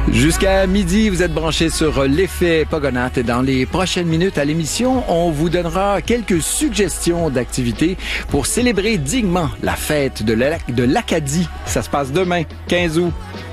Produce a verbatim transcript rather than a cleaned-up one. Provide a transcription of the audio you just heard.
Jusqu'à midi, vous êtes branchés sur l'effet Pogonat. Et dans les prochaines minutes à l'émission, on vous donnera quelques suggestions d'activités pour célébrer dignement la fête de l'Acadie. Ça se passe demain, quinze août.